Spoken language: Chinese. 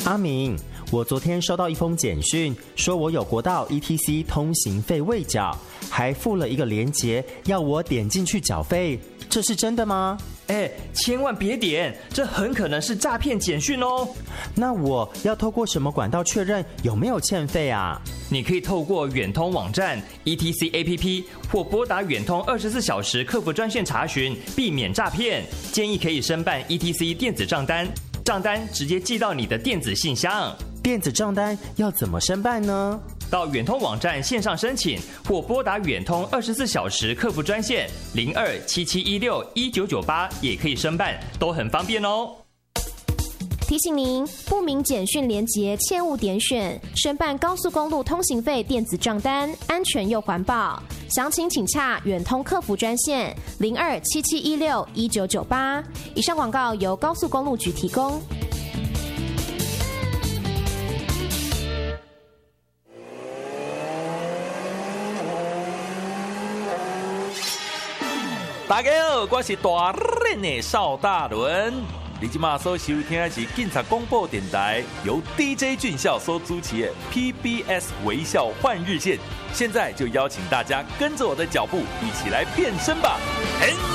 阿明，我昨天收到一封简讯，说我有国道 ETC 通行费未缴，还附了一个连结，要我点进去缴费，这是真的吗？ 千万别点，这很可能是诈骗简讯哦。 那我要透过什么管道确认有没有欠费啊？ 你可以透过远通网站、ETC APP 或拨打远通24小时客服专线查询，避免诈骗。建议可以申办 ETC 电子账单，账单直接寄到你的电子信箱。 电子账单要怎么申办呢？ 到远通网站线上申请，或拨打远通24小时客服专线0277161998也可以申办，都很方便哦。 提醒您，不明简讯连结切勿点选。申办高速公路通行费电子账单，安全又环保。详情请洽远通客服专线0277161998。以上广告由高速公路局提供。 大家好，我是大人的邵大伦。你今马所收听的是警察广播电台，由 DJ 俊孝所主持的 PBS 微笑换日线。现在就邀请大家跟着我的脚步，一起来变身吧！